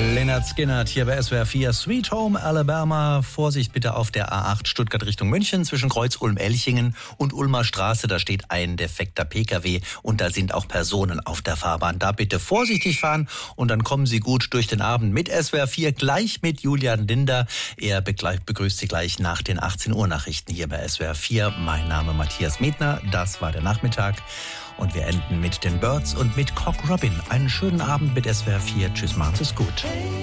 Lynyrd Skynyrd hier bei SWR 4 Sweet Home Alabama. Vorsicht bitte auf der A8 Stuttgart Richtung München zwischen Kreuz Ulm-Elchingen und Ulmer Straße. Da steht ein defekter PKW und da sind auch Personen auf der Fahrbahn. Da bitte vorsichtig fahren und dann kommen Sie gut durch den Abend mit SWR 4, gleich mit Julian Linder. Er begrüßt Sie gleich nach den 18 Uhr Nachrichten hier bei SWR 4. Mein Name Matthias Medner, das war der Nachmittag. Und wir enden mit den Birds und mit Cock Robin. Einen schönen Abend mit SWR 4. Tschüss, macht's gut.